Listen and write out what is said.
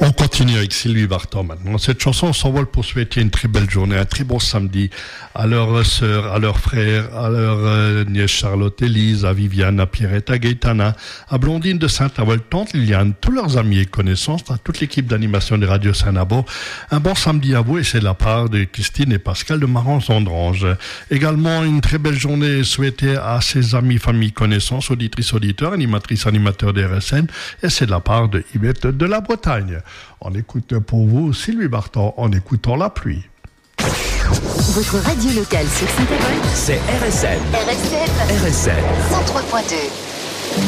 On continue avec Sylvie Vartan maintenant. Cette chanson s'envole pour souhaiter une très belle journée, un très bon samedi à leurs sœurs, à leurs frères, à leur nièce Charlotte, Élise, à Viviane, à Pierrette, à Gaëtana, à Blondine de Saint-Avold, tante Liliane, tous leurs amis et connaissances, à toute l'équipe d'animation des radios Saint-Nabo. Un bon samedi à vous et c'est de la part de Christine et Pascal de Marans-Andrange. Également une très belle journée souhaitée à ses amis, familles, connaissances, auditrices, auditeurs, animatrices, animateurs des RSN et c'est de la part de Yvette de la Bretagne. On écoute pour vous Sylvie Vartan en écoutant la pluie. Votre radio locale sur Saint-Avold, c'est RSN. RSN 103.2.